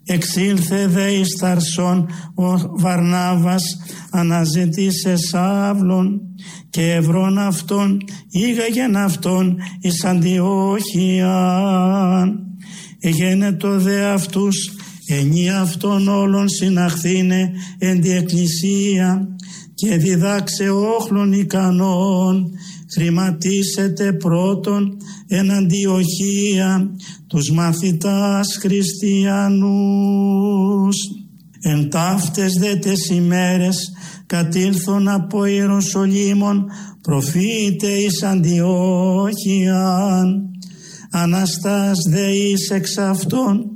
Εξήλθε δε εις Ταρσόν ο Βαρνάβας, αναζητήσε Σαύλον, και ευρών αυτόν ήγαγεν αυτόν εις Αντιόχειαν. Εγένετο δε αυτούς ενή αυτών όλων συναχθήνε εν τη εκκλησία, και διδάξε όχλων ικανών, χρηματίσετε πρώτον εν Αντιοχία τους μαθητάς χριστιανούς. Εν ταύτες δε τες ημέρες κατήλθον από Ιεροσολύμων προφήτε εις Αντιόχειαν. Αναστάς δε εις εξ αυτών